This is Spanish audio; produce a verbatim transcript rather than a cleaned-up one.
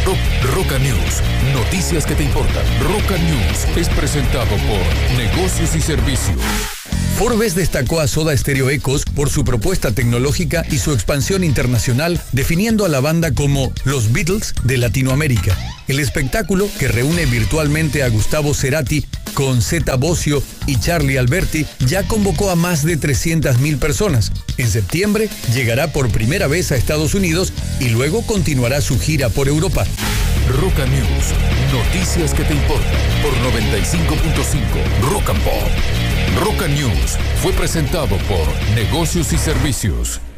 Ro Roca News, noticias que te importan. Roca News es presentado por Negocios y Servicios. Forbes destacó a Soda Stereo Ecos por su propuesta tecnológica y su expansión internacional, definiendo a la banda como los Beatles de Latinoamérica. El espectáculo, que reúne virtualmente a Gustavo Cerati con Zeta Bosio y Charlie Alberti, ya convocó a más de trescientas mil personas. En septiembre llegará por primera vez a Estados Unidos y luego continuará su gira por Europa. Roca News, noticias que te importan por noventa y cinco punto cinco Rock and Pop. Roca News fue presentado por Negocios y Servicios.